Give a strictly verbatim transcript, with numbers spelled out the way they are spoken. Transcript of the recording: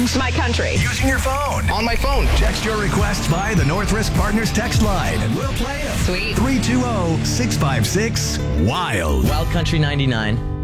songs. My country. Using your phone. On my phone. Text your requests by the North Risk Partners text line, and we'll play them. Sweet. three two zero, six five six, WILD. Wild Country ninety-nine.